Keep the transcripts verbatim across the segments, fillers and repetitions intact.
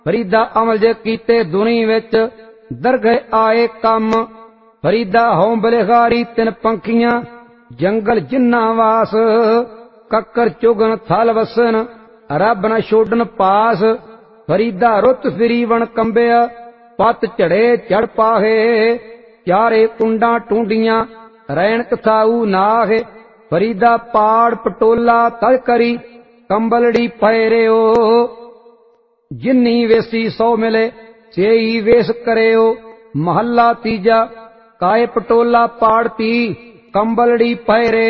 फरीदा अमल जे कीते दुनी विच दरगह आए कम। फरीदा हों बलिहारी तिन पंखियां जंगल जिन्ना वास। कक्कर चुगन थल वसन रब न छोड़न पास। फरीदा रुत फिरी वन कंबिया पत झड़े चढ़ पाहे। चारे कुंडा टूंडियां रैन कथाऊ नाहे। फरीदा पाड़ पटोला तल करी कंबलड़ी पैरियो। जिन्नी वेसी सौ मिले सेई वेस करेओ। महला तीजा काए पटोला पाड़ती कंबलड़ी पैरे।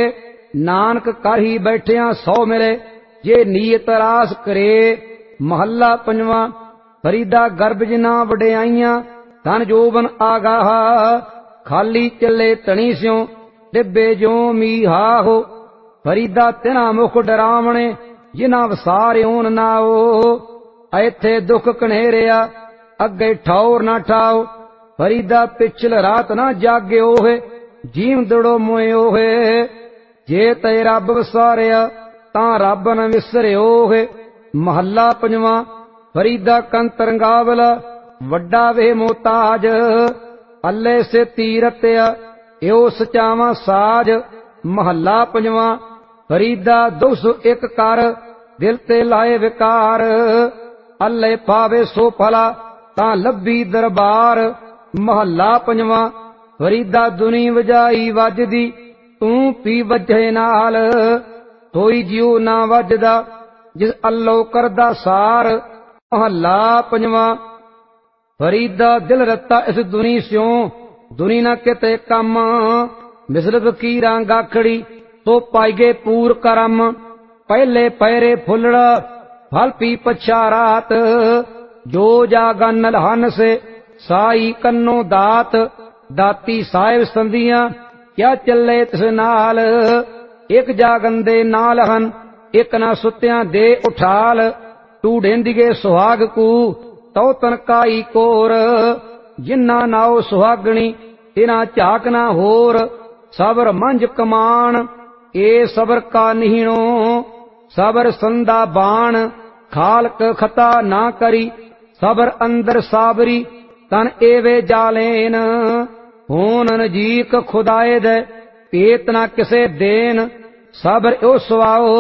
नानक कर ही बैठिया सौ मिले जे नीयत रास करे। महला पंजवा फरीदा गर्भ जिना वड्याइयां धन जोबन आगाह। खाली चले तणी स्यों डिब्बे जो मीहा हो। फरीदा तिना मुख डरावणे जिना वसारियोन नाओ। ऐथे दुख कनेरिया अगे ठौर ना ठाओ। फरीदा पिछल रात ना जाग्यो है जीव दड़ो मोयो है। जे ते रब वसारिया तां रब न विसरियो है। महला पंजवा फरीदा कंतरंगावला वड्डा वे मोताज। अल्ले से तीरत्या यो सचावा साज। महला पंजवा फरीदा दो सौ एक कर दिल ते लाए विकार। अल्ले पावे सो भला तां लब्बी दरबार। महला पंजवा फरीदा दुनी वजाई वजदी तू पी वजे नाल। कोई जियो ना वजदा जिस अल्लो करदा सार। महला पंजवा फरीदा दिल रत्ता इस दुनी स्यों दुनी ना किते कम। मिसल फकीरां गाखड़ी तो पाईगे पूर करम। पहले पैरे फुलड़ा फल पी पछा रात। जो जागन लहन से साई कन्नो दात। दाती साहिब संदियां क्या चले तिस नाल। एक जागन दे नाल हन एक ना सुत्यां दे उठाल। टूढ़ेंदिगे सुहाग कू तो तनकाई कोर। जिन्ना नाओ सुहागणी तिना झाक ना होर। सबर मंझ कमान ए सबर का निहणो। सबर संदा बाण खालक खता ना करी। सबर अंदर साबरी तन एवे जालेन। होन नजीक खुदाए दे पेत ना किसे देन। सबर ओ सुआओ